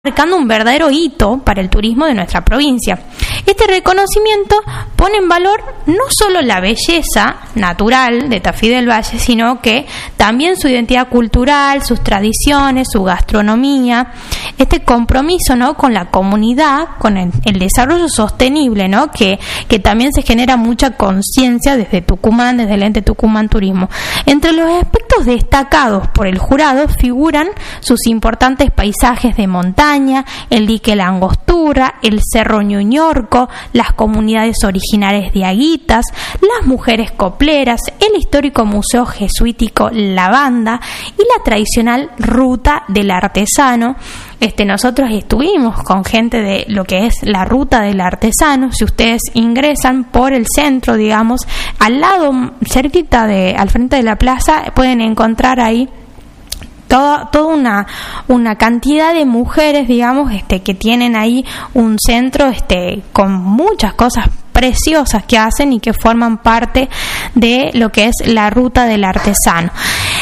marcando un verdadero hito para el turismo de nuestra provincia. Este reconocimiento pone en valor no solo la belleza natural de Tafí del Valle, sino que también su identidad cultural, sus tradiciones, su gastronomía, este compromiso, ¿no?, con la comunidad, con el desarrollo sostenible, ¿no?, que también se genera mucha conciencia desde Tucumán, desde el ente Tucumán Turismo. Entre los aspectos destacados por el jurado figuran sus importantes paisajes de montaña, el dique La Angostura, el Cerro Ñuñorco, las comunidades originarias de Aguitas, las mujeres copleras, el histórico Museo Jesuítico La Banda y la tradicional Ruta del Artesano. Nosotros estuvimos con gente de lo que es la Ruta del Artesano. Si ustedes ingresan por el centro, digamos, al lado, cerquita al frente de la plaza, pueden encontrar ahí toda una cantidad de mujeres, digamos, que tienen ahí un centro con muchas cosas preciosas que hacen y que forman parte de lo que es la Ruta del Artesano.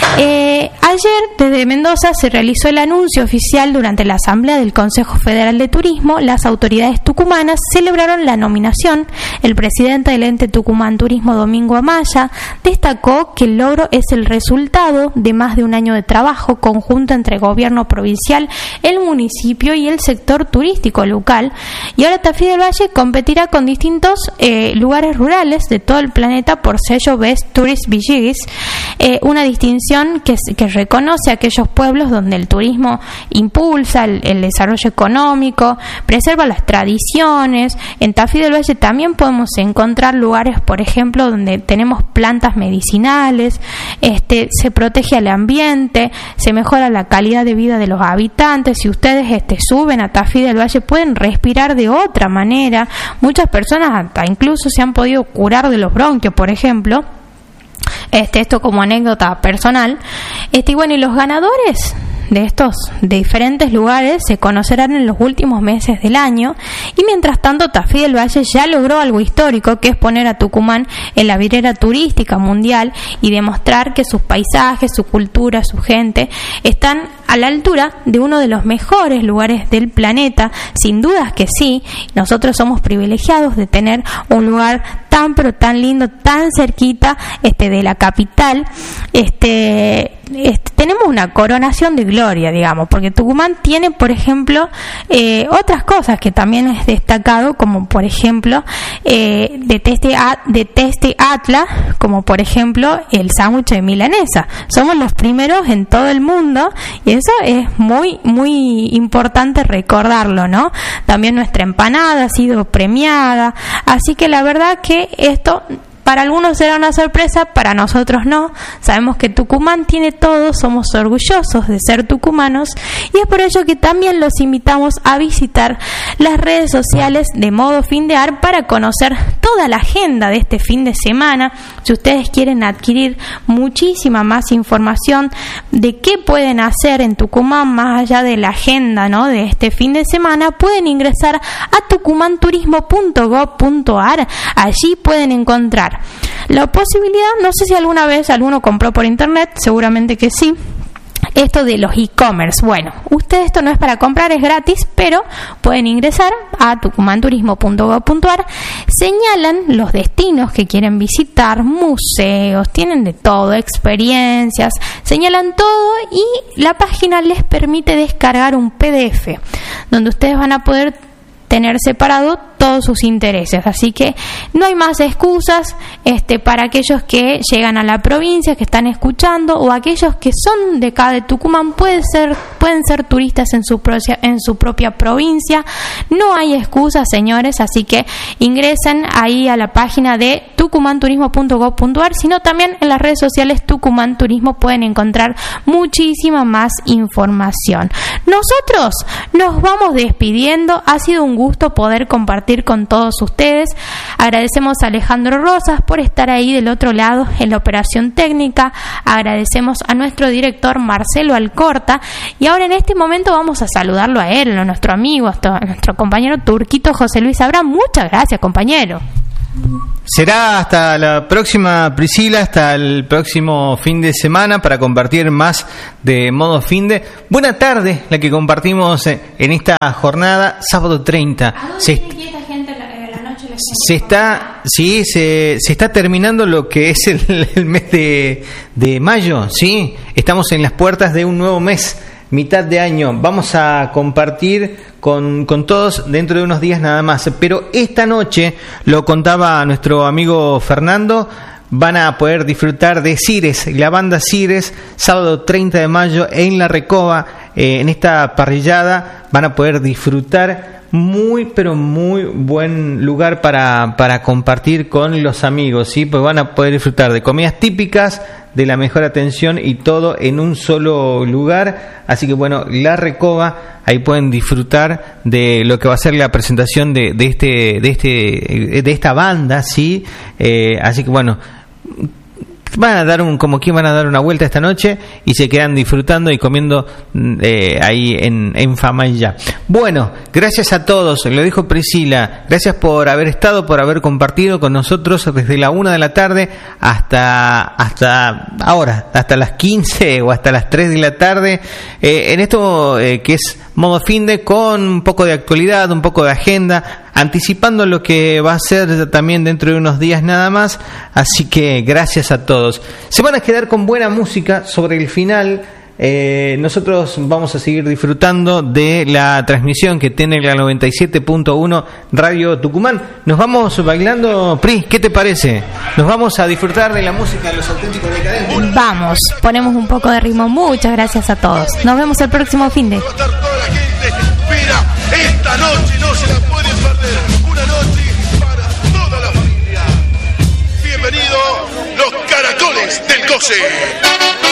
Ayer desde Mendoza se realizó el anuncio oficial durante la Asamblea del Consejo Federal de Turismo. Las autoridades tucumanas celebraron la nominación. El presidente del ente Tucumán Turismo, Domingo Amaya, destacó que el logro es el resultado de más de un año de trabajo conjunto entre gobierno provincial, el municipio y el sector turístico local. Y ahora Tafí del Valle competirá con distintos lugares rurales de todo el planeta por sello Best Tourist Villages, una distinción que reconoce a aquellos pueblos donde el turismo impulsa el desarrollo económico, preserva las tradiciones. En Tafí del Valle también podemos encontrar lugares, por ejemplo, donde tenemos plantas medicinales, se protege al ambiente, se mejora la calidad de vida de los habitantes. Si ustedes suben a Tafí del Valle pueden respirar de otra manera. Muchas personas hasta incluso se han podido curar de los bronquios, por ejemplo. Esto como anécdota personal. Y bueno, y los ganadores de estos de diferentes lugares se conocerán en los últimos meses del año. Y mientras tanto, Tafí del Valle ya logró algo histórico, que es poner a Tucumán en la vidriera turística mundial y demostrar que sus paisajes, su cultura, su gente están a la altura de uno de los mejores lugares del planeta. Sin dudas que sí. Nosotros somos privilegiados de tener un lugar tan pero tan lindo, tan cerquita de la capital. Tenemos una coronación de gloria, digamos, porque Tucumán tiene, por ejemplo, otras cosas que también es destacado, como por ejemplo de Teste Atlas, como por ejemplo el sándwich de milanesa. Somos los primeros en todo el mundo y eso es muy muy importante recordarlo, ¿no? También nuestra empanada ha sido premiada, así que la verdad que esto para algunos será una sorpresa, para nosotros no. Sabemos que Tucumán tiene todo, somos orgullosos de ser tucumanos y es por ello que también los invitamos a visitar las redes sociales de Modo Findear para conocer toda la agenda de este fin de semana. Si ustedes quieren adquirir muchísima más información de qué pueden hacer en Tucumán más allá de la agenda, ¿no?, de este fin de semana, pueden ingresar a tucumanturismo.gov.ar. Allí pueden encontrar la posibilidad, no sé si alguna vez alguno compró por internet, seguramente que sí, esto de los e-commerce. Bueno, esto no es para comprar, es gratis, pero pueden ingresar a tucumanturismo.gov.ar, señalan los destinos que quieren visitar, museos, tienen de todo, experiencias, señalan todo y la página les permite descargar un PDF donde ustedes van a poder tener separado todos sus intereses. Así que no hay más excusas para aquellos que llegan a la provincia, que están escuchando, o aquellos que son de acá de Tucumán, pueden ser turistas en su propia provincia. No hay excusas, señores, así que ingresen ahí a la página de tucumanturismo.gov.ar, sino también en las redes sociales Tucumán Turismo pueden encontrar muchísima más información. Nosotros nos vamos despidiendo. Ha sido un gusto poder compartir con todos ustedes. Agradecemos a Alejandro Rosas por estar ahí del otro lado en la operación técnica. Agradecemos a nuestro director Marcelo Alcorta y ahora en este momento vamos a saludarlo a él, a nuestro amigo, a nuestro compañero Turquito José Luis Abraham. Muchas gracias, compañero. Será hasta la próxima, Priscila, hasta el próximo fin de semana para compartir más de Modo Finde. Buena tarde la que compartimos en esta jornada, sábado 30. Se está terminando lo que es el mes de mayo, ¿sí? Estamos en las puertas de un nuevo mes, mitad de año. Vamos a compartir con todos dentro de unos días nada más. Pero esta noche, lo contaba nuestro amigo Fernando, van a poder disfrutar de Cires, la banda Cires, sábado 30 de mayo en La Recoba, en esta parrillada. Van a poder disfrutar. Muy, pero muy buen lugar para compartir con los amigos, ¿sí? Pues van a poder disfrutar de comidas típicas, de la mejor atención y todo en un solo lugar. Así que bueno, La Recoba, ahí pueden disfrutar de lo que va a ser la presentación de esta banda, ¿sí? Así que bueno, van a dar van a dar una vuelta esta noche y se quedan disfrutando y comiendo ahí en Famaya. Bueno, gracias a todos, lo dijo Priscila, gracias por haber estado, por haber compartido con nosotros desde la 1 de la tarde hasta ahora, hasta las 15 o hasta las 3 de la tarde, en esto que es Modo Finde, con un poco de actualidad, un poco de agenda, anticipando lo que va a ser también dentro de unos días nada más. Así que gracias a todos. Se van a quedar con buena música sobre el final. Nosotros vamos a seguir disfrutando de la transmisión que tiene la 97.1 Radio Tucumán. Nos vamos bailando, Pri, ¿qué te parece? Nos vamos a disfrutar de la música de Los Auténticos Decadentes. Vamos, ponemos un poco de ritmo. Muchas gracias a todos. Nos vemos el próximo fin de. Esta noche no se la pueden perder. Una noche para toda la familia. Bienvenido, los Caracoles del Goce.